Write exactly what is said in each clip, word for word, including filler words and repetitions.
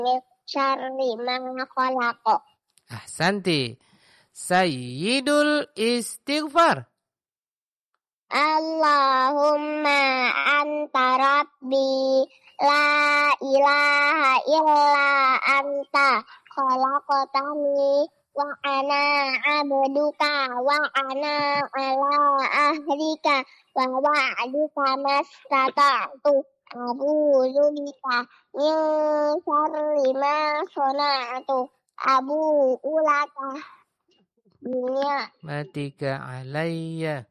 syarri ma khalaqa. Ahsanti. Sayyidul istighfar. Allahumma anta rabbi la ilaha illa anta khalaqtani wa ana abduka wa ana ala ahlika wa wa'duka mastata'tu a'udzu bika min syarri ma sana'tu abu'u laka dunia Matika alayya.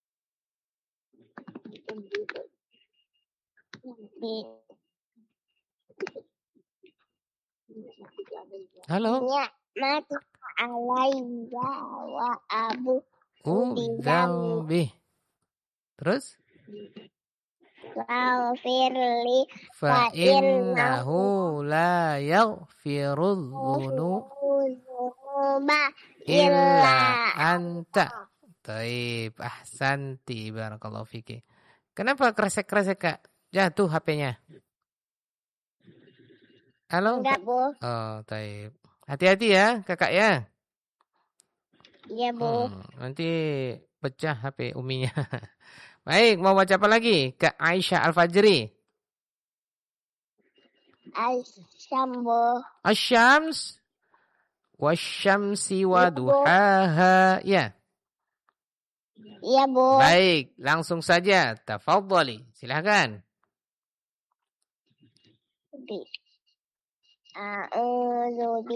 Halo. Ya, mati alayya wa abu Udzambi. Terus? Waghfirli Fa innahu la yaghfirudz dzunuba illa anta. Taib, ahsanti, barakallahu fiki. Kenapa kresek-kresek, Kak? Jatuh H P-nya. Halo? Enggak, Bu. Oh, taib. Hati-hati ya, Kakak ya. Iya, Bu. Hmm, nanti pecah H P uminya. Baik, mau baca apa lagi? Kak Aisyah Al-Fajri. Al-Syambu. Asy-syams wasyamsi wa duhaha. Ya. Iya, Bu. Baik, langsung saja. Tafadhali. Silakan. A'udzu